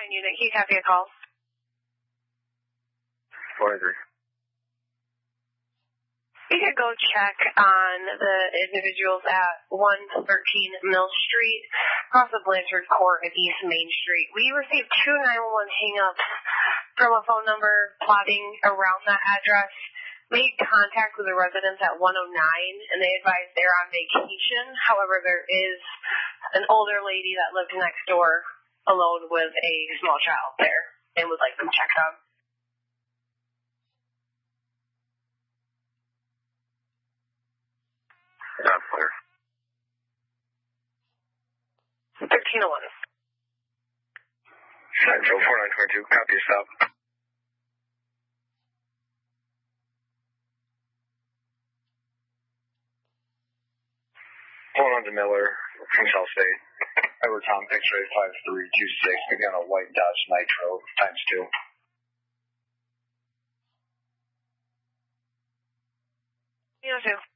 unit, can you copy a call? 43. You could go check on the individuals at 113 Mill Street, across the Blanchard Court at East Main Street. We received 2 911 hang-ups from a phone number plotting around that address. Made contact with the residents at 109, and they advised they're on vacation. However, there is an older lady that lived next door alone with a small child there and would like them checked on. Not clear. 1301. Central 4922, copy your stop. Hold on to Miller from South State. Edward Tom, X-ray 5326, again a white Dodge Nitro ×2. You know, too.